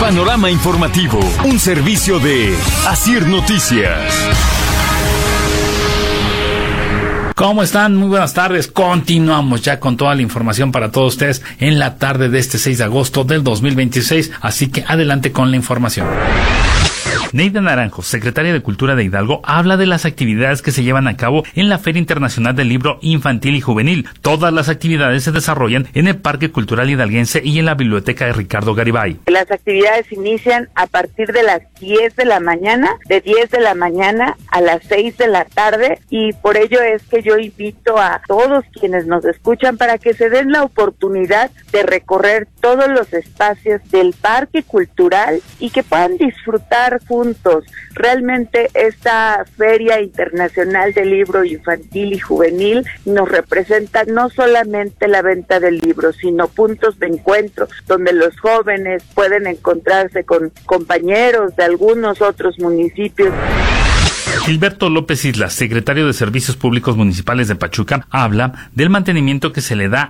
Panorama Informativo, un servicio de Asir Noticias. ¿Cómo están? Muy buenas tardes. Continuamos ya con toda la información para todos ustedes en la tarde de este 6 de agosto del 2026. Así que adelante con la información. Neida Naranjo, secretaria de Cultura de Hidalgo, habla de las actividades que se llevan a cabo en la Feria Internacional del Libro Infantil y Juvenil. Todas las actividades se desarrollan en el Parque Cultural Hidalguense y en la Biblioteca de Ricardo Garibay. Las actividades inician a partir de las 10 de la mañana, de 10 de la mañana a las 6 de la tarde, y por ello es que yo invito a todos quienes nos escuchan para que se den la oportunidad de recorrer todos los espacios del Parque Cultural y que puedan disfrutar juntos. Realmente esta Feria Internacional del Libro Infantil y Juvenil nos representa no solamente la venta del libro, sino puntos de encuentro donde los jóvenes pueden encontrarse con compañeros de algunos otros municipios. Gilberto López Islas, secretario de Servicios Públicos Municipales de Pachuca, habla del mantenimiento que se le da